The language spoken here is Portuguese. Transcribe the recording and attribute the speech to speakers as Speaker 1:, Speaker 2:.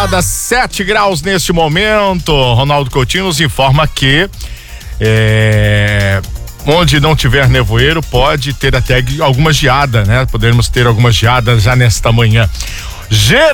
Speaker 1: geada, 7 graus neste momento. Ronaldo Coutinho nos informa que onde não tiver nevoeiro pode ter até alguma geada, né? Podemos ter algumas geadas já nesta manhã.